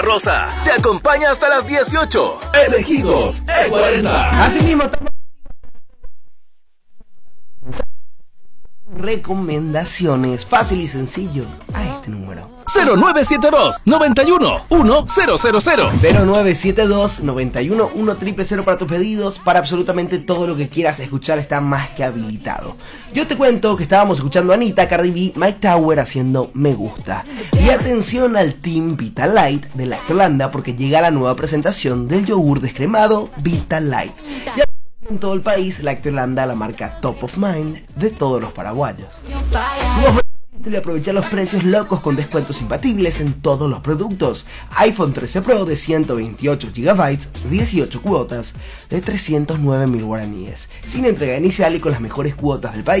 Rosa te acompaña hasta las 18. Elegidos E40. Así mismo recomendaciones, fácil y sencillo, a este número. 0972 91 1000. 0972 91 1000 para tus pedidos, para absolutamente todo lo que quieras escuchar está más que habilitado. Yo te cuento que estábamos escuchando a Anitta, Cardi B, Mike Tower haciendo Me Gusta. Y atención al Team Vitalite de Lactolanda, porque llega la nueva presentación del yogur descremado Vitalite. Ya en todo el país, Lactolanda, la marca top of mind de todos los paraguayos. Y aprovechar los precios locos con descuentos imbatibles en todos los productos. iPhone 13 Pro de 128 GB, 18 cuotas de 309.000 guaraníes, sin entrega inicial y con las mejores cuotas del país.